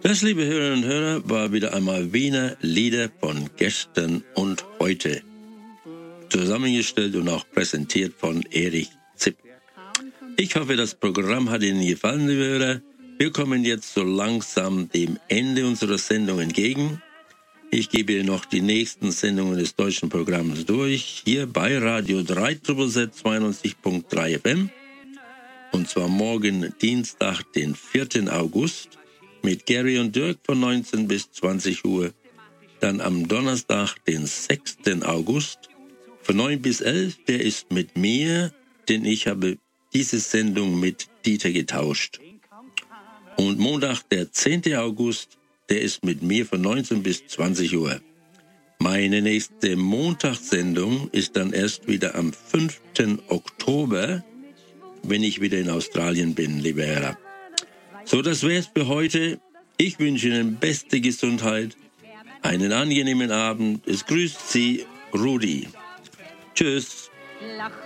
Das, liebe Hörerinnen und Hörer, war wieder einmal Wiener Lieder von gestern und heute. Zusammengestellt und auch präsentiert von Erich Zipp. Ich hoffe, das Programm hat Ihnen gefallen, liebe Hörer. Wir kommen jetzt so langsam dem Ende unserer Sendung entgegen. Ich gebe Ihnen noch die nächsten Sendungen des deutschen Programms durch, hier bei Radio 3ZZZ 92.3 FM. Und zwar morgen Dienstag, den 4. August, mit Gary und Dirk von 19 bis 20 Uhr. Dann am Donnerstag, den 6. August, von 9 bis 11, der ist mit mir, denn ich habe diese Sendung mit Dieter getauscht. Und Montag, der 10. August, der ist mit mir von 19 bis 20 Uhr. Meine nächste Montagssendung ist dann erst wieder am 5. Oktober, wenn ich wieder in Australien bin, liebe Hörer. So, das wär's für heute. Ich wünsche Ihnen beste Gesundheit, einen angenehmen Abend. Es grüßt Sie, Rudi. Tschüss.